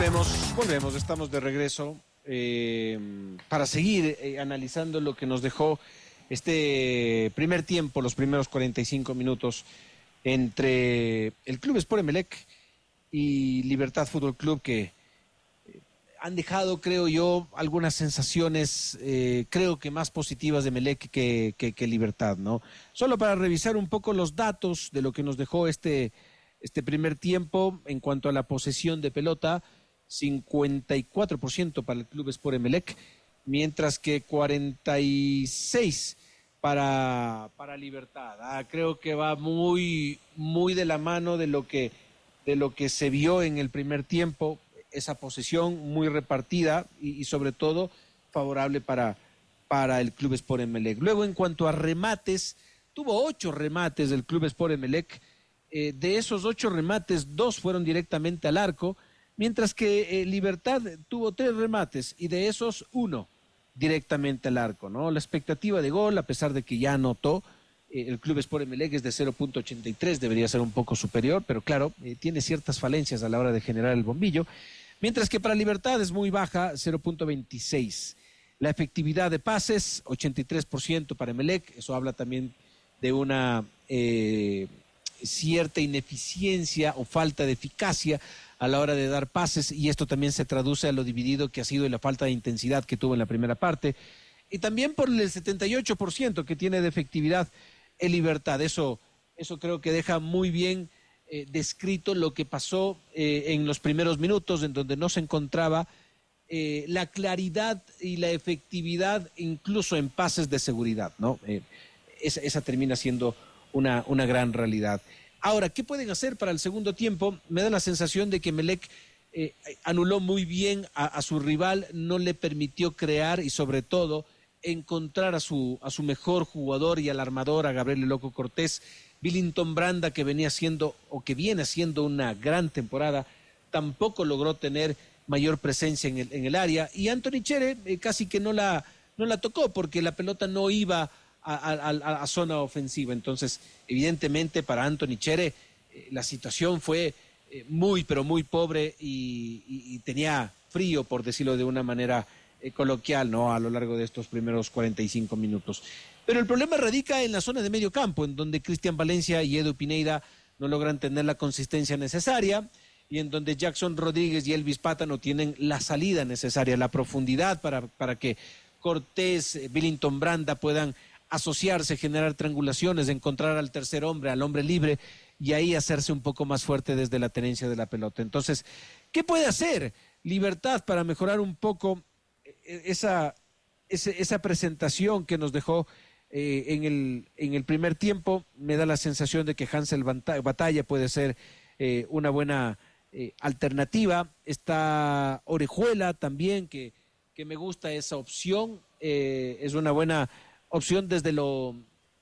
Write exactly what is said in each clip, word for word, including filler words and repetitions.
Volvemos, volvemos, estamos de regreso eh, para seguir eh, analizando lo que nos dejó este primer tiempo, los primeros cuarenta y cinco minutos entre el Club Sport Emelec y Libertad Fútbol Club, que eh, han dejado, creo yo, algunas sensaciones, eh, creo que más positivas de Emelec que, que, que Libertad, ¿no? Solo para revisar un poco los datos de lo que nos dejó este, este primer tiempo en cuanto a la posesión de pelota: cincuenta y cuatro por ciento para el Club Sport Emelec, mientras que cuarenta y seis para, para Libertad. Ah, creo que va muy, muy de la mano de lo que, de lo que se vio en el primer tiempo, esa posesión muy repartida y, y sobre todo favorable para, para el Club Sport Emelec. Luego, en cuanto a remates, tuvo ocho remates del Club Sport Emelec. Eh, de esos ocho remates, dos fueron directamente al arco, mientras que eh, Libertad tuvo tres remates y de esos uno directamente al arco, ¿no? La expectativa de gol, a pesar de que ya anotó, eh, el Club Sport Emelec es de cero punto ochenta y tres, debería ser un poco superior, pero claro, eh, tiene ciertas falencias a la hora de generar el bombillo, mientras que para Libertad es muy baja, cero punto veintiséis. La efectividad de pases, ochenta y tres por ciento para Emelec, eso habla también de una eh, cierta ineficiencia o falta de eficacia a la hora de dar pases, y esto también se traduce a lo dividido que ha sido y la falta de intensidad que tuvo en la primera parte, y también por el setenta y ocho por ciento que tiene de efectividad en Libertad. Eso, eso creo que deja muy bien eh, descrito lo que pasó eh, en los primeros minutos, en donde no se encontraba eh, la claridad y la efectividad incluso en pases de seguridad, ¿no? Eh, esa, esa termina siendo una, una gran realidad. Ahora, ¿qué pueden hacer para el segundo tiempo? Me da la sensación de que Emelec eh, anuló muy bien a, a su rival, no le permitió crear y sobre todo encontrar a su, a su mejor jugador y al armador, a Gabriel El Loco Cortés. Billington Branda, que venía haciendo o que viene haciendo una gran temporada, tampoco logró tener mayor presencia en el, en el área, y Anthony Chere eh, casi que no la, no la tocó porque la pelota no iba A, a, a, a zona ofensiva. Entonces, evidentemente para Anthony Chere eh, la situación fue eh, muy pero muy pobre y, y, y tenía frío, por decirlo de una manera eh, coloquial, ¿no?, a lo largo de estos primeros cuarenta y cinco minutos. Pero el problema radica en la zona de medio campo, en donde Cristian Valencia y Edu Pineida no logran tener la consistencia necesaria, y en donde Jackson Rodríguez y Elvis Pata no tienen la salida necesaria, la profundidad para, para que Cortés, eh, Billington Branda puedan asociarse, generar triangulaciones, encontrar al tercer hombre, al hombre libre, y ahí hacerse un poco más fuerte desde la tenencia de la pelota. Entonces, ¿qué puede hacer Libertad para mejorar un poco esa, esa, esa presentación que nos dejó eh, en, el, en el primer tiempo? Me da la sensación de que Hansel Batalla puede ser eh, una buena eh, alternativa. Está Orejuela también, que, que me gusta esa opción, eh, es una buena opción desde lo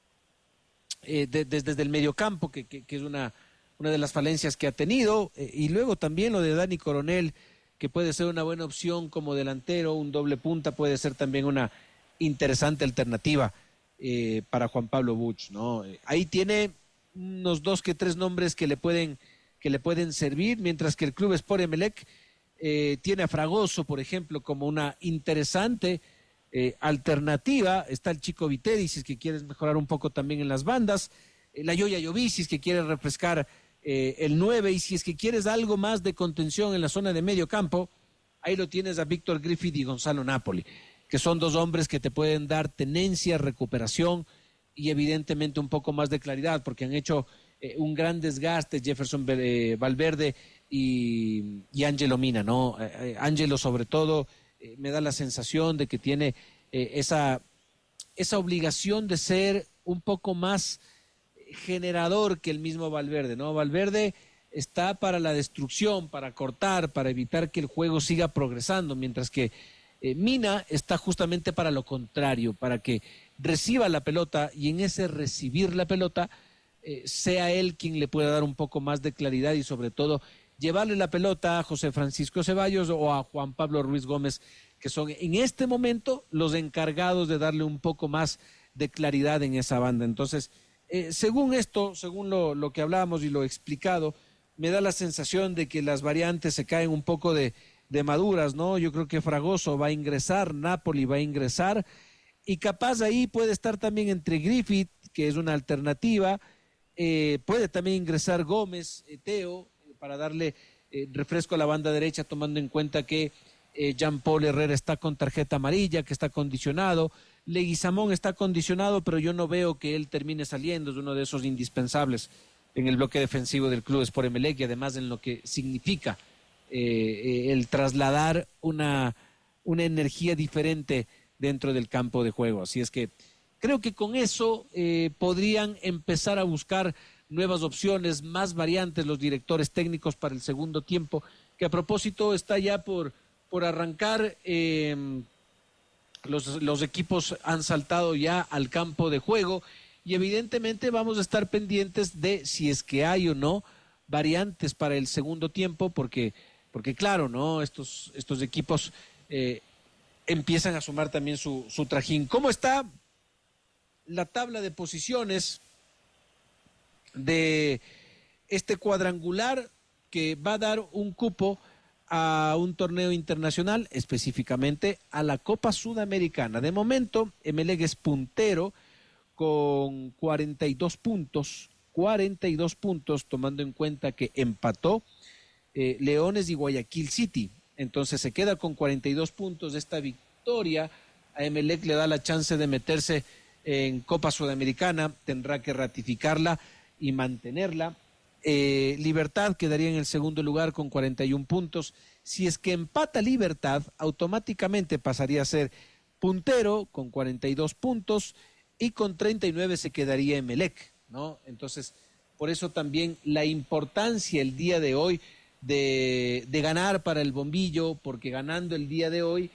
eh, de, de, desde el mediocampo, que, que, que es una, una de las falencias que ha tenido, eh, y luego también lo de Dani Coronel, que puede ser una buena opción como delantero, un doble punta puede ser también una interesante alternativa eh, para Juan Pablo Buch, ¿no? Eh, ahí tiene unos dos que tres nombres que le pueden, que le pueden servir, mientras que el Club Sport Emelec eh, tiene a Fragoso, por ejemplo, como una interesante Eh, alternativa. Está el Chico Viteri, si es que quieres mejorar un poco también en las bandas, eh, la Yoya Yovi, si es que quieres refrescar eh, el nueve, y si es que quieres algo más de contención en la zona de medio campo, ahí lo tienes a Víctor Griffith y Gonzalo Napoli, que son dos hombres que te pueden dar tenencia, recuperación y evidentemente un poco más de claridad, porque han hecho eh, un gran desgaste Jefferson eh, Valverde y, y Ángelo Mina, ¿no? Eh, Ángelo sobre todo Eh, me da la sensación de que tiene eh, esa, esa obligación de ser un poco más generador que el mismo Valverde, ¿no? Valverde está para la destrucción, para cortar, para evitar que el juego siga progresando, mientras que eh, Mina está justamente para lo contrario, para que reciba la pelota y en ese recibir la pelota eh, sea él quien le pueda dar un poco más de claridad y sobre todo llevarle la pelota a José Francisco Ceballos o a Juan Pablo Ruiz Gómez, que son en este momento los encargados de darle un poco más de claridad en esa banda. Entonces, eh, según esto, según lo, lo que hablábamos y lo explicado, me da la sensación de que las variantes se caen un poco de, de maduras, ¿no? Yo creo que Fragoso va a ingresar, Napoli va a ingresar, y capaz ahí puede estar también entre Griffith, que es una alternativa, eh, puede también ingresar Gómez, eh, Teo, eh, para darle eh, refresco a la banda derecha, tomando en cuenta que eh, Jean-Paul Herrera está con tarjeta amarilla, que está condicionado, Leguizamón está condicionado, pero yo no veo que él termine saliendo, es uno de esos indispensables en el bloque defensivo del Club Sport Emelec, y además en lo que significa eh, eh, el trasladar una, una energía diferente dentro del campo de juego. Así es que creo que con eso eh, podrían empezar a buscar nuevas opciones, más variantes los directores técnicos para el segundo tiempo, que a propósito está ya por, por arrancar. Eh, los, los equipos han saltado ya al campo de juego y evidentemente vamos a estar pendientes de si es que hay o no variantes para el segundo tiempo, porque, porque claro, ¿no? Estos, estos equipos eh, empiezan a sumar también su, su trajín. ¿Cómo está la tabla de posiciones de este cuadrangular que va a dar un cupo a un torneo internacional, específicamente a la Copa Sudamericana? De momento, Emelec es puntero con cuarenta y dos puntos, cuarenta y dos puntos, tomando en cuenta que empató eh, Leones y Guayaquil City. Entonces se queda con cuarenta y dos puntos. Esta victoria a Emelec le da la chance de meterse en Copa Sudamericana, tendrá que ratificarla y mantenerla. Eh, Libertad quedaría en el segundo lugar con cuarenta y un puntos. Si es que empata Libertad, automáticamente pasaría a ser puntero con cuarenta y dos puntos, y con treinta y nueve se quedaría Emelec, ¿no? Entonces, por eso también la importancia el día de hoy de, de ganar para el bombillo, porque ganando el día de hoy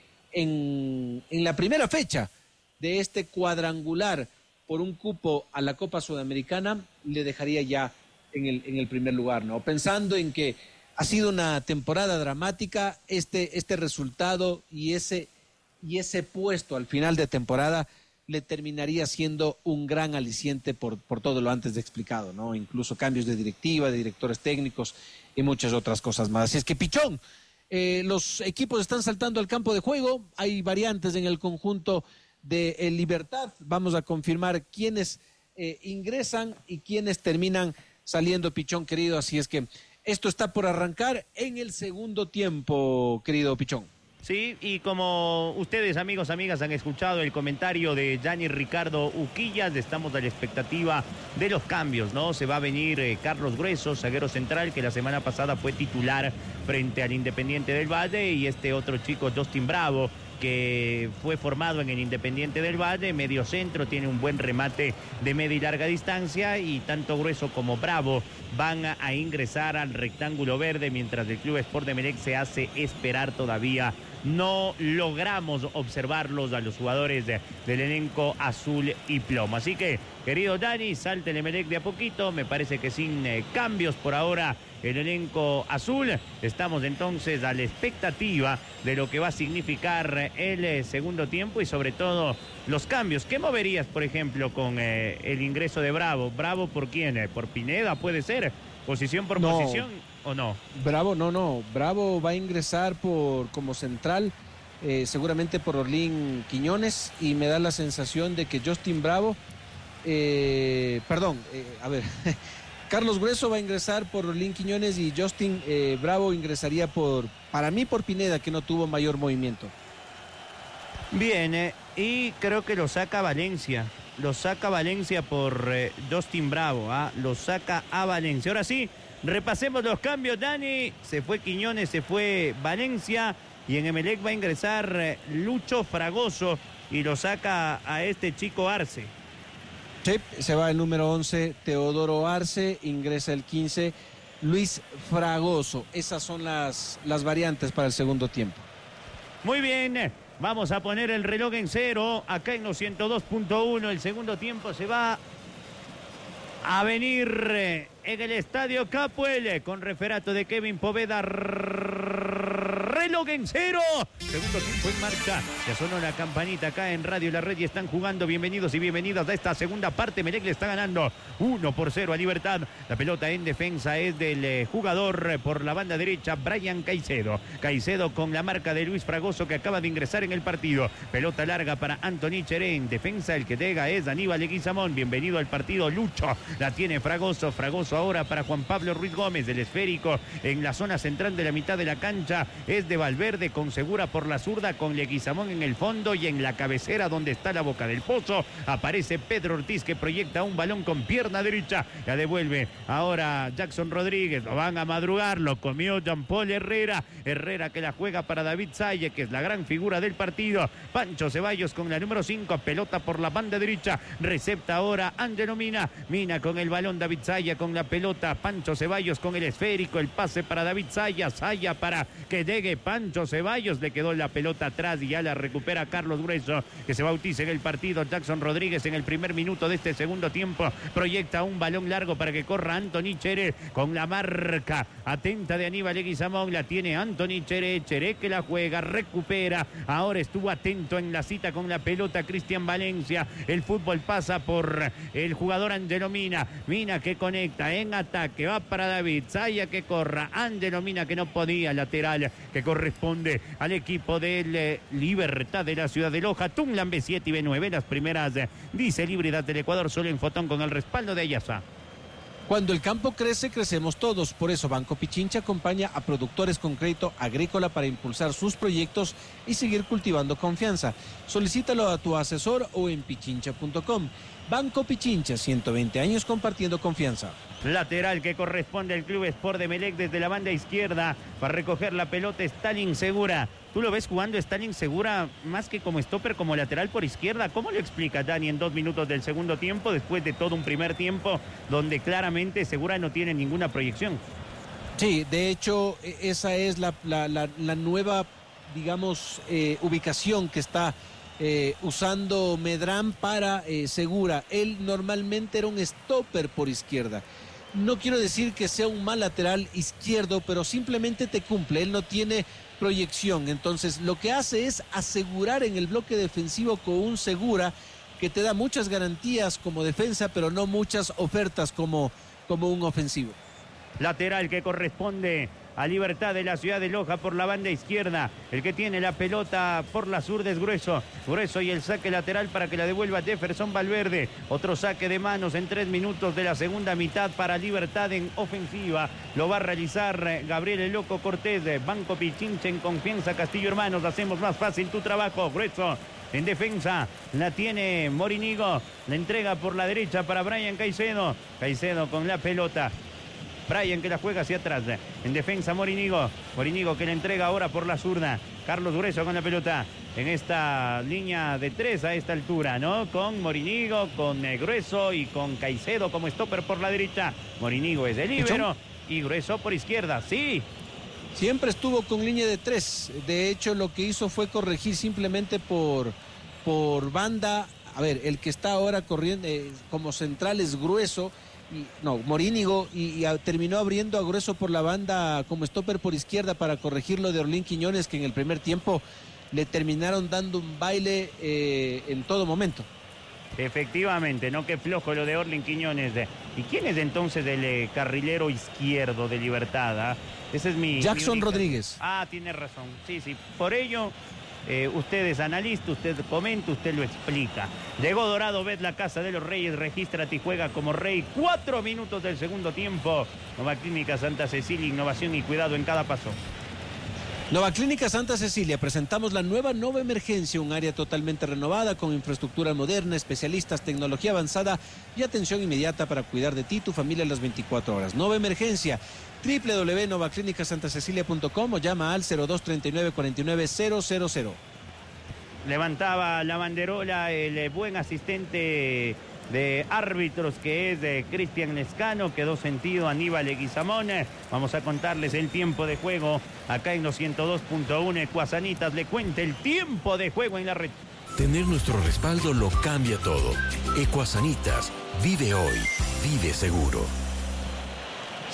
en, en la primera fecha de este cuadrangular por un cupo a la Copa Sudamericana, le dejaría ya en el, en el primer lugar, ¿no? Pensando en que ha sido una temporada dramática, este, este resultado y ese, y ese puesto al final de temporada le terminaría siendo un gran aliciente por, por todo lo antes de explicado, ¿no? Incluso cambios de directiva, de directores técnicos y muchas otras cosas más. Así es que, Pichón, eh, los equipos están saltando al campo de juego, hay variantes en el conjunto de el Libertad, vamos a confirmar quiénes eh, ingresan y quiénes terminan saliendo, Pichón querido, así es que esto está por arrancar en el segundo tiempo, querido Pichón. Sí, y como ustedes, amigos, amigas, han escuchado el comentario de Gianni Ricardo Uquillas, estamos a la expectativa de los cambios, ¿no? Se va a venir eh, Carlos Grueso, zaguero central, que la semana pasada fue titular frente al Independiente del Valle, y este otro chico, Justin Bravo, que fue formado en el Independiente del Valle, medio centro, tiene un buen remate de media y larga distancia, y tanto Grueso como Bravo van a, a ingresar al rectángulo verde, mientras el Club Sport Emelec se hace esperar todavía. No logramos observarlos a los jugadores de, del elenco azul y plomo. Así que, querido Dani, salte el Emelec de a poquito. Me parece que sin eh, cambios por ahora el elenco azul. Estamos entonces a la expectativa de lo que va a significar el eh, segundo tiempo y sobre todo los cambios. ¿Qué moverías, por ejemplo, con eh, el ingreso de Bravo? ¿Bravo por quién? Eh, ¿Por Pineda puede ser? ¿Posición por no. posición o no? Bravo, no, no. Bravo va a ingresar por como central, eh, seguramente por Orlín Quiñones, y me da la sensación de que Justin Bravo, eh, perdón, eh, a ver, Carlos Grueso va a ingresar por Orlín Quiñones y Justin eh, Bravo ingresaría por, para mí, por Pineda, que no tuvo mayor movimiento. Bien, eh, y creo que lo saca Valencia. Lo saca Valencia por eh, Justin Bravo, ¿ah? Lo saca a Valencia. Ahora sí, repasemos los cambios, Dani. Se fue Quiñones, se fue Valencia, y en Emelec va a ingresar eh, Lucho Fragoso y lo saca a este chico Arce. Sí, se va el número once, Teodoro Arce, ingresa el quince, Luis Fragoso. Esas son las, las variantes para el segundo tiempo. Muy bien. Vamos a poner el reloj en cero, acá en los ciento dos punto uno. El segundo tiempo se va a venir en el Estadio Capuel con referato de Kevin Poveda. Reloj reloj en cero. Segundo tiempo en marcha. Ya sonó la campanita acá en Radio La Red y están jugando. Bienvenidos y bienvenidas a esta segunda parte. Melec le está ganando uno por cero a Libertad. La pelota en defensa es del eh, jugador por la banda derecha, Brian Caicedo. Caicedo con la marca de Luis Fragoso, que acaba de ingresar en el partido. Pelota larga para Anthony Cheré. En defensa el que llega es Aníbal Leguizamón. Bienvenido al partido, Lucho. La tiene Fragoso. Fragoso ahora para Juan Pablo Ruiz Gómez. Del esférico en la zona central de la mitad de la cancha es de Valverde, con Segura por la zurda, con Leguizamón en el fondo, y en la cabecera donde está la boca del pozo aparece Pedro Ortiz, que proyecta un balón con pierna derecha. La devuelve ahora Jackson Rodríguez. Lo van a madrugar. Lo comió Jean-Paul Herrera. Herrera que la juega para David Salle, que es la gran figura del partido. Pancho Ceballos con la número cinco. Pelota por la banda derecha. Recepta ahora Ángelo Mina. Mina con el balón. David Saya con la pelota. Pancho Ceballos con el esférico. El pase para David Saya. Saya para que llegue Pancho Ceballos. Le quedó la pelota atrás y ya la recupera Carlos Grueso, que se bautiza en el partido. Jackson Rodríguez en el primer minuto de este segundo tiempo proyecta un balón largo para que corra Anthony Cheré, con la marca atenta de Aníbal Leguizamón. La tiene Anthony Cheré. Cheré que la juega, recupera. Ahora estuvo atento en la cita con la pelota Cristian Valencia. El fútbol pasa por el jugador Ángelo Mina. Mina que conecta en ataque. Va para David Saya que corra. Ángelo Mina que no podía. Lateral que corresponde al equipo del eh, Libertad de la ciudad de Loja. Tunlan B siete y B nueve. Las primeras eh, dice Libridad del Ecuador, solo en Fotón, con el respaldo de Ayasa. Cuando el campo crece, crecemos todos. Por eso Banco Pichincha acompaña a productores con crédito agrícola para impulsar sus proyectos y seguir cultivando confianza. Solicítalo a tu asesor o en pichincha punto com. Banco Pichincha, ciento veinte años compartiendo confianza. Lateral que corresponde al Club Sport de Melec desde la banda izquierda. Para recoger la pelota Stalin Segura. ¿Tú lo ves jugando Stalin Segura más que como stopper, como lateral por izquierda? ¿Cómo lo explica Dani en dos minutos del segundo tiempo, después de todo un primer tiempo donde claramente Segura no tiene ninguna proyección? Sí, de hecho, esa es la, la, la, la nueva, digamos, eh, ubicación que está eh, usando Medrán para eh, Segura. Él normalmente era un stopper por izquierda. No quiero decir que sea un mal lateral izquierdo, pero simplemente te cumple. Él no tiene proyección. Entonces, lo que hace es asegurar en el bloque defensivo con un Segura que te da muchas garantías como defensa, pero no muchas ofertas como, como un ofensivo. Lateral que corresponde a Libertad de la ciudad de Loja por la banda izquierda. El que tiene la pelota por la zurda es Grueso. Grueso y el saque lateral para que la devuelva Jefferson Valverde. Otro saque de manos en tres minutos de la segunda mitad para Libertad en ofensiva. Lo va a realizar Gabriel el Loco Cortés. Banco Pichincha en confianza. Castillo Hermanos, hacemos más fácil tu trabajo. Grueso en defensa, la tiene Morinigo. La entrega por la derecha para Brian Caicedo. Caicedo con la pelota. Brian que la juega hacia atrás. En defensa Morinigo. Morinigo que la entrega ahora por la zurda. Carlos Grueso con la pelota en esta línea de tres a esta altura, ¿no? Con Morinigo, con eh, Grueso y con Caicedo como stopper por la derecha. Morinigo es el líbero y Grueso por izquierda. Sí. Siempre estuvo con línea de tres. De hecho, lo que hizo fue corregir simplemente por, por banda. A ver, el que está ahora corriendo eh, como central es Grueso. Y, no, Morínigo y, y a, terminó abriendo a Grueso por la banda como stopper por izquierda para corregirlo de Orlín Quiñones, que en el primer tiempo le terminaron dando un baile eh, en todo momento. Efectivamente, no, qué flojo lo de Orlín Quiñones. ¿Y quién es entonces el eh, carrilero izquierdo de Libertad? ¿Ah? Ese es mi... Jackson mi Rodríguez. Ah, tiene razón. Sí, sí. Por ello, eh, usted es analista, usted comenta, usted lo explica. Llegó Dorado, ves la Casa de los Reyes, regístrate y juega como rey. Cuatro minutos del segundo tiempo. Nova Clínica Santa Cecilia, innovación y cuidado en cada paso. Nova Clínica Santa Cecilia, presentamos la nueva Nova Emergencia, un área totalmente renovada con infraestructura moderna, especialistas, tecnología avanzada y atención inmediata para cuidar de ti y tu familia a las veinticuatro horas. Nova Emergencia, doble u doble u doble u punto nova clínica santa cecilia punto com o llama al cero dos treinta y nueve cuarenta y nueve cero cero cero. Levantaba la banderola el buen asistente de árbitros que es de Cristian Lescano, quedó sentido Aníbal Leguizamón. Vamos a contarles el tiempo de juego acá en los ciento dos punto uno. Ecuasanitas le cuenta el tiempo de juego en la red. Tener nuestro respaldo lo cambia todo. Ecuasanitas, vive hoy, vive seguro.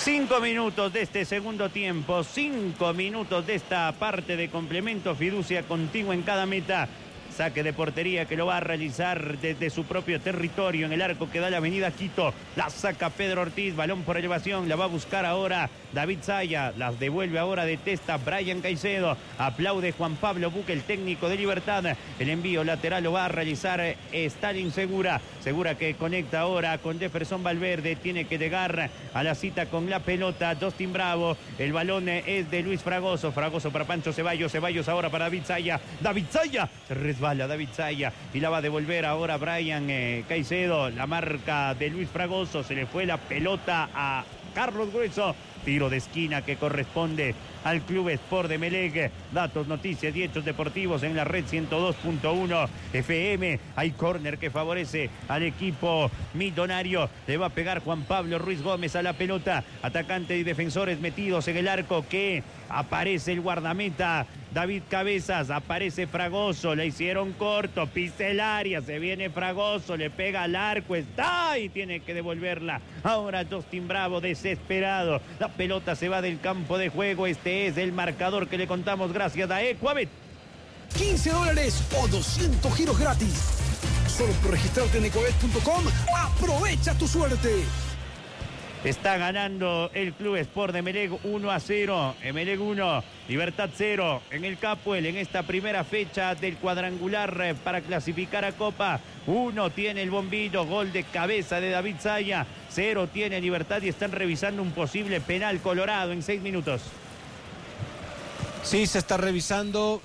Cinco minutos de este segundo tiempo, cinco minutos de esta parte de complemento, fiducia contigua en cada meta. Saque de portería que lo va a realizar desde su propio territorio en el arco que da la avenida Quito. La saca Pedro Ortiz, balón por elevación, la va a buscar ahora David Zaya. Las devuelve ahora de testa Brian Caicedo. Aplaude Juan Pablo Buque, el técnico de Libertad. El envío lateral lo va a realizar Stalin Segura. Segura que conecta ahora con Jefferson Valverde. Tiene que llegar a la cita con la pelota Dustin Bravo. El balón es de Luis Fragoso. Fragoso para Pancho Ceballos. Ceballos ahora para David Zaya. David Zaya se resbala David Zaya y la va a devolver ahora Brian eh, Caicedo. La marca de Luis Fragoso. Se le fue la pelota a Carlos Grueso. Tiro de esquina que corresponde al Club Sport de Emelec. Datos, noticias y hechos deportivos en la red ciento dos punto uno F M. Hay córner que favorece al equipo millonario. Le va a pegar Juan Pablo Ruiz Gómez a la pelota. Atacante y defensores metidos en el arco que aparece el guardameta David Cabezas. Aparece Fragoso. Le hicieron corto. Pisa el área. Se viene Fragoso. Le pega al arco. Está y tiene que devolverla. Ahora Justin Bravo desesperado. La pelota se va del campo de juego. Este es el marcador que le contamos gracias a Ecuabet. quince dólares o doscientos giros gratis. Solo por registrarte en ecuabet punto com. Aprovecha tu suerte. Está ganando el Club Sport de Emelec uno a cero. Emelec uno, Libertad cero. En el Capuel, en esta primera fecha del cuadrangular para clasificar a Copa. Uno tiene el bombillo, gol de cabeza de David Zaya. Cero tiene Libertad y están revisando un posible penal colorado en seis minutos. Sí, se está revisando.